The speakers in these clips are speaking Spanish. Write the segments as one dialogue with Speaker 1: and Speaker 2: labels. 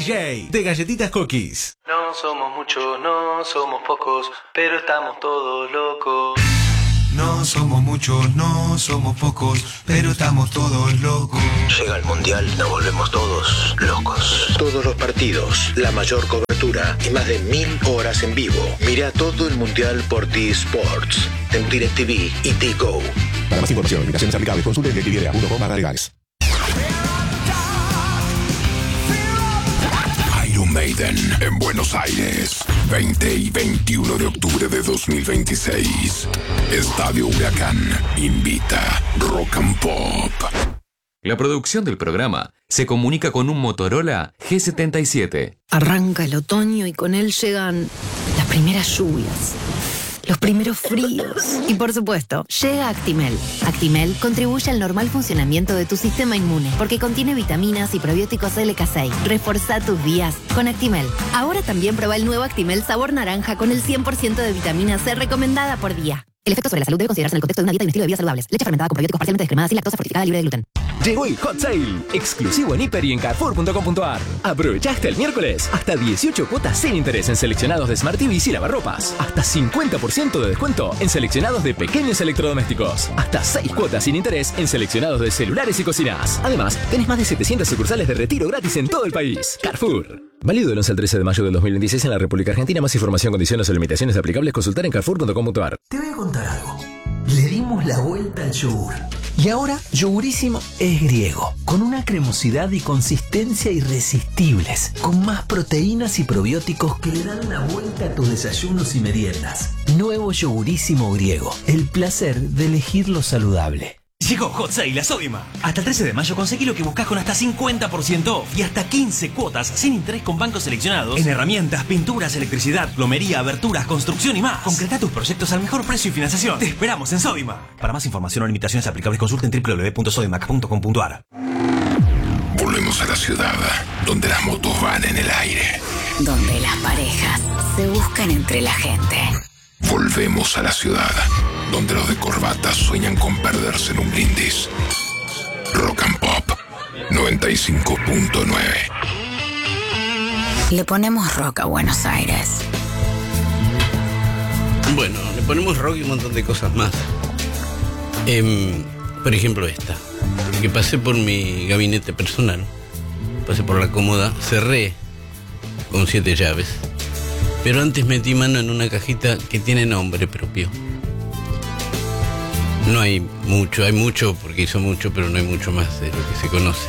Speaker 1: DJ de Galletitas Cookies.
Speaker 2: No somos muchos, no somos pocos, pero estamos todos locos.
Speaker 3: No somos muchos, no somos pocos, pero estamos todos locos.
Speaker 4: Llega el Mundial, nos volvemos todos locos. Todos los partidos, la mayor cobertura y más de 1000 horas en vivo. Mira todo el Mundial por T-Sports, en DirecTV y T-Go.
Speaker 5: Para más información y limitaciones aplicables, consulte DirecTV.com/legales.
Speaker 6: Iron Maiden en Buenos Aires, 20 y 21 de octubre de 2026. Estadio Huracán invita Rock and Pop.
Speaker 7: La producción del programa se comunica con un Motorola G77.
Speaker 8: Arranca el otoño y con él llegan las primeras lluvias, los primeros fríos y, por supuesto, llega Actimel. Actimel contribuye al normal funcionamiento de tu sistema inmune porque contiene vitaminas y probióticos LK6. Reforzá tus días con Actimel. Ahora también prueba el nuevo Actimel sabor naranja con el 100% de vitamina C recomendada por día. El efecto sobre la salud debe considerarse en el contexto de una dieta y un estilo de vida saludables. Leche fermentada con probióticos parcialmente descremada sin lactosa fortificada libre de gluten.
Speaker 1: Llegó el Hot Sale, exclusivo en Hiper y en Carrefour.com.ar. Aprovecha hasta el miércoles, hasta 18 cuotas sin interés en seleccionados de Smart TVs y lavarropas. Hasta 50% de descuento en seleccionados de pequeños electrodomésticos. Hasta 6 cuotas sin interés en seleccionados de celulares y cocinas. Además, tenés más de 700 sucursales de retiro gratis en todo el país. Carrefour. Válido del 11 al 13 de mayo del 2026 en la República Argentina. Más información, condiciones o limitaciones aplicables, consultar en Carrefour.com.ar.
Speaker 9: Te voy a contar algo. Le dimos la vuelta al yogur. Y ahora, Yogurísimo es griego, con una cremosidad y consistencia irresistibles, con más proteínas y probióticos que le dan la vuelta a tus desayunos y meriendas. Nuevo Yogurísimo griego, el placer de elegir lo saludable.
Speaker 10: Llegó Hot Sale a Sodimac. Hasta el 13 de mayo conseguí lo que buscas con hasta 50% off y hasta 15 cuotas sin interés con bancos seleccionados en herramientas, pinturas, electricidad, plomería, aberturas, construcción y más. Concreta tus proyectos al mejor precio y financiación. Te esperamos en Sodimac. Para más información o limitaciones aplicables, consulten www.sodimac.com.ar.
Speaker 6: Volvemos a la ciudad, donde las motos van en el aire.
Speaker 11: Donde las parejas se buscan entre la gente.
Speaker 6: Volvemos a la ciudad, donde los de corbata sueñan con perderse en un brindis. Rock and Pop 95.9.
Speaker 11: Le ponemos rock a Buenos Aires.
Speaker 12: Bueno, le ponemos rock y un montón de cosas más. Por ejemplo esta, que pasé por mi gabinete personal, pasé por la cómoda, cerré con 7 llaves, pero antes metí mano en una cajita que tiene nombre propio. No hay mucho, hay mucho porque hizo mucho, pero no hay mucho más de lo que se conoce.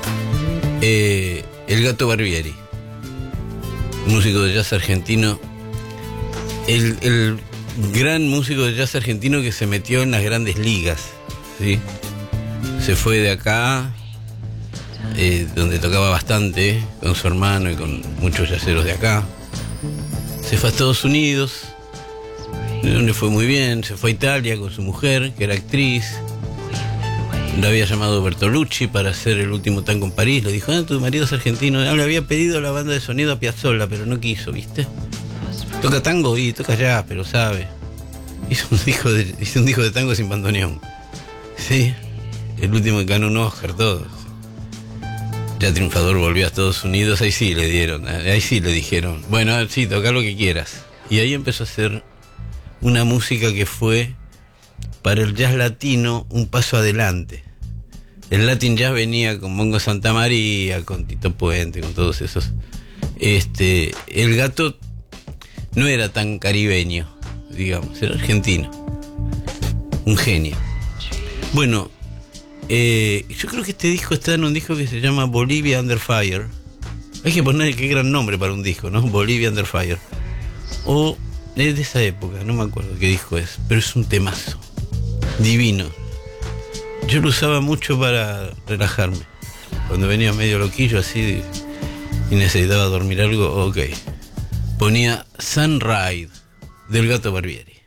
Speaker 12: El Gato Barbieri, músico de jazz argentino, el gran músico de jazz argentino que se metió en las grandes ligas, ¿sí? Se fue de acá, donde tocaba bastante, con su hermano y con muchos jazzeros de acá. Se fue a Estados Unidos, donde fue muy bien. Se fue a Italia con su mujer, que era actriz. Le había llamado Bertolucci para hacer el último tango en París. Le dijo, tu marido es argentino. Le había pedido la banda de sonido a Piazzolla, pero no quiso, ¿viste? Toca tango y toca jazz, pero sabe. Hizo un disco de tango sin bandoneón. Sí, el último que ganó un Oscar, todos. Ya triunfador volvió a Estados Unidos, ahí sí le dijeron, bueno, sí, toca lo que quieras. Y ahí empezó a hacer una música que fue para el jazz latino un paso adelante. El Latin Jazz venía con Mongo Santamaría, con Tito Puente, con todos esos. El Gato no era tan caribeño, digamos, era argentino. Un genio. Bueno, yo creo que este disco está en un disco que se llama Bolivia Under Fire. Hay que poner qué gran nombre para un disco, ¿no? Bolivia Under Fire. O es de esa época, no me acuerdo qué disco es, pero es un temazo. Divino. Yo lo usaba mucho para relajarme. Cuando venía medio loquillo así y necesitaba dormir algo, ok. Ponía Sunride del Gato Barbieri.